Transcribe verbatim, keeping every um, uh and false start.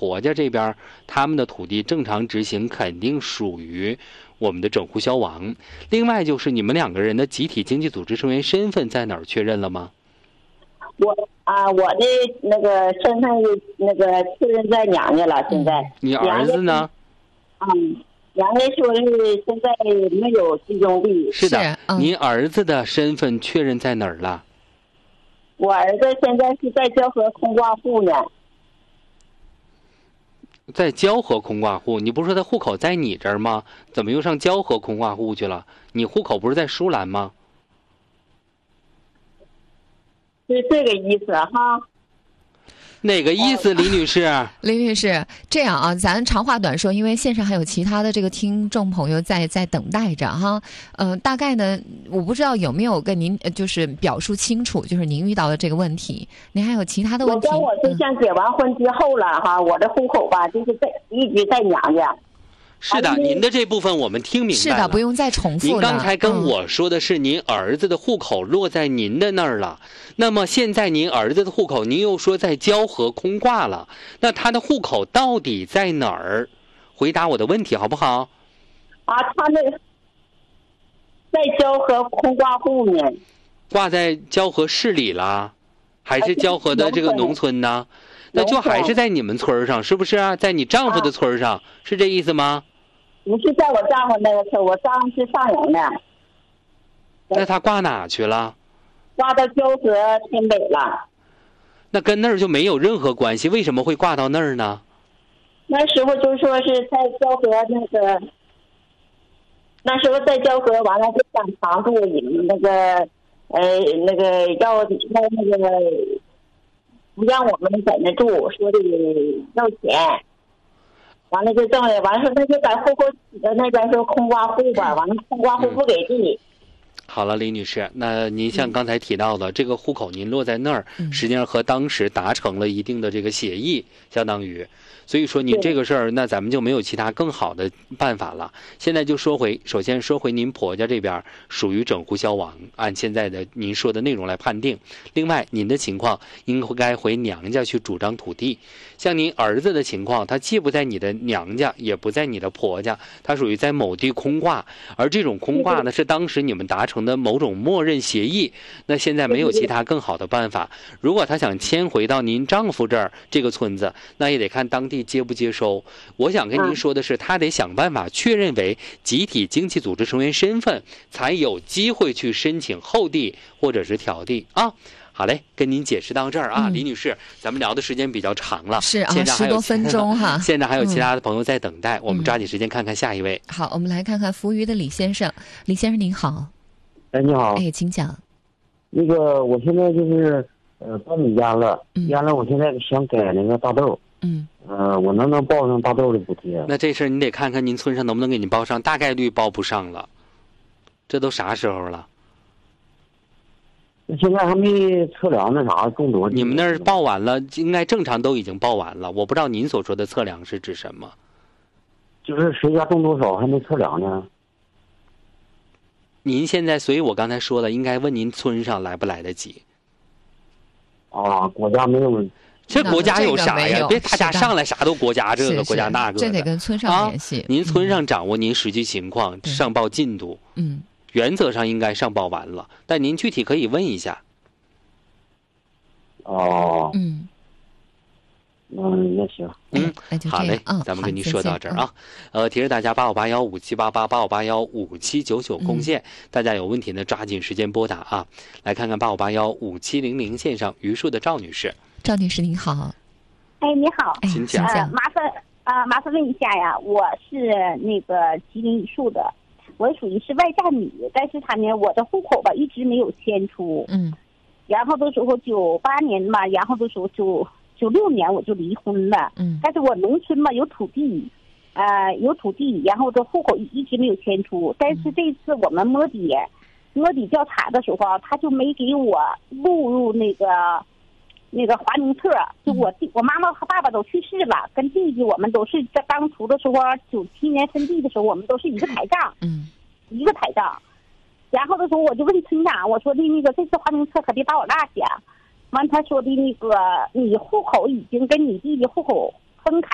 婆家这边他们的土地正常执行肯定属于我们的整户消亡。另外就是你们两个人的集体经济组织成员身份在哪儿确认了吗？ 我啊，我的那个身份那个确认在娘家了，现在。 你儿子呢？ 嗯，娘家说是现在没有集中地。 是的， 是嗯、 您儿子的身份确认在哪儿了？ 我儿子现在是在交河空挂户呢。 在交河空挂户，你不是说他户口在你这儿吗？怎么又上交河空挂户去了？你户口不是在舒兰吗？ 是这个意思哈。 哪个意思，李女士？ 李女士，这样啊，咱长话短说，因为线上还有其他的这个听众朋友在在等待着哈。呃，大概呢，我不知道有没有跟您就是表述清楚，就是您遇到的这个问题，您还有其他的问题？ 我跟我对象结完婚之后了哈，嗯、我的户口吧就是在一直在娘家。 是的，您的这部分我们听明白了。 是的，不用再重复了。 您刚才跟我说的是您儿子的户口落在您的那儿了，嗯、那么现在您儿子的户口您又说在交河空挂了，那他的户口到底在哪儿？回答我的问题好不好？ 啊，他那在交河空挂户呢。 挂在交河市里了，还是交河的这个农村呢？那就还是在你们村上，是不是啊？在你丈夫的村上，啊、是这意思吗？ 不是在我丈夫那个村，我丈夫是上阳的。 那他挂哪去了？ 挂到交河天北了。 那跟那儿就没有任何关系，为什么会挂到那儿呢？ 那时候就说是在交河那个，那时候在交河完了就想常住营那个，呃，那个要要那个不让我们在那住，说的要钱。完了就挣了，完了说那就在户口的那边说空挂户吧，完了空挂户不给地。 好了，李女士，那您像刚才提到的，嗯、这个户口您落在那儿， 嗯、 实际上和当时达成了一定的这个协议，相当于，所以说您这个事儿，那咱们就没有其他更好的办法了。现在就说回，首先说回您婆家这边属于整户消亡，按现在的您说的内容来判定。另外，您的情况应该回娘家去主张土地。像您儿子的情况，他既不在你的娘家，也不在你的婆家，他属于在某地空挂，而这种空挂呢，是当时你们达成的某种默认协议。那现在没有其他更好的办法。如果他想迁回到您丈夫这儿这个村子，那也得看当地接不接收。我想跟您说的是，他得想办法确认为集体经济组织成员身份，才有机会去申请后地或者是调地啊。好嘞，跟您解释到这儿啊，嗯、李女士，咱们聊的时间比较长了， 是啊，十多分钟哈。 现在还有其他的朋友在等待，嗯、我们抓紧时间看看下一位。 好，我们来看看扶余的李先生。李先生您好。 哎，你好。 哎，请讲。 那个，我现在就是呃苞米淹了，嗯、淹了，我现在想改那个大豆。 嗯。 呃，我能不能报上大豆的补贴？ 那这事儿你得看看您村上能不能给你报上，大概率报不上了。这都啥时候了？ 现在还没测量那啥种多。 你们那儿报完了，应该正常都已经报完了。我不知道您所说的测量是指什么？ 就是谁家种多少还没测量呢。 您现在，所以我刚才说了，应该问您村上来不来得及。 啊，国家没有。 这国家有啥呀？别大家上来啥都国家这个国家那个的。 这得跟村上联系。 啊、您村上掌握您实际情况，嗯、上报进度。 嗯。 原则上应该上报完了，但您具体可以问一下。 哦。 嗯。 嗯，那行。 嗯，好嘞， 嗯、 咱们跟您说到这儿啊。呃，提示大家八五八幺五七八八八五八幺五七九九空线，嗯、大家有问题呢，抓紧时间拨打啊。来看看八五八幺五七零零线上榆树的赵女士。 赵女士您好。 哎，你好。 哎， 请讲。 呃、麻烦啊、呃，麻烦问一下呀，我是那个吉林榆树的。我属于是外嫁女，但是他呢，我的户口吧一直没有迁出。 嗯。 然后的时候九八年吧，然后的时候九九六年我就离婚了。 嗯。 但是我农村嘛有土地，呃有土地，然后这户口一直没有迁出。但是这次我们摸底，摸底调查的时候，他就没给我录入那个那个华名册。就我弟、我妈妈和爸爸都去世了，跟弟弟我们都是在当初的时候，九七年分地的时候，我们都是一个台账。 嗯。 一个台账。然后的时候我就问村长，我说的那个这次华名册可别把我落下。完他说的那个你户口已经跟你弟弟户口分开。